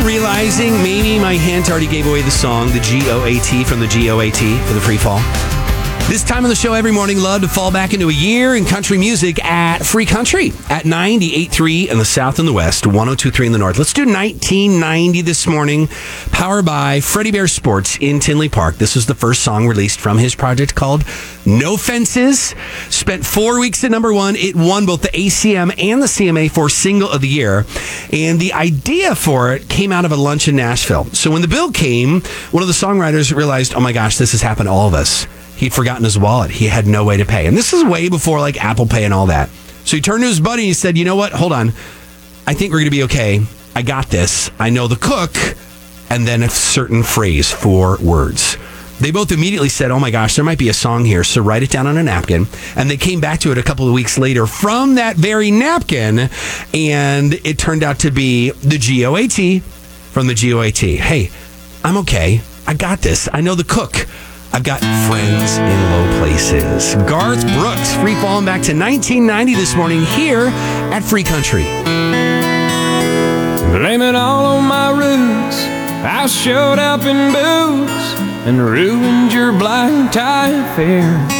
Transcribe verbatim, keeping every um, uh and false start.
realizing maybe my hint already gave away the song, the G O A T from the G O A T for the free fall. This time on the show every morning, love to fall back into a year in country music at Free Country at ninety-eight point three in the south and the west, one oh two point three in the north. Let's do nineteen ninety this morning, powered by Freddie Bear Sports in Tinley Park. This is the first song released from his project called No Fences. Spent four weeks at number one. It won both the A C M and the C M A for Single of the Year. And the idea for it came out of a lunch in Nashville. So when the bill came, one of the songwriters realized, oh my gosh, this has happened to all of us. He'd forgotten his wallet. He had no way to pay. And this is way before like Apple Pay and all that. So he turned to his buddy and he said, you know what? Hold on. I think we're going to be okay. I got this. I know the cook. And then a certain phrase, four words. They both immediately said, oh my gosh, there might be a song here. So write it down on a napkin. And they came back to it a couple of weeks later from that very napkin. And it turned out to be the G O A T from the G O A T. Hey, I'm okay. I got this. I know the cook. I've got friends in low places. Garth Brooks, free falling back to nineteen ninety this morning here at Free Country. Blame it all on my roots. I showed up in boots and ruined your black tie affair.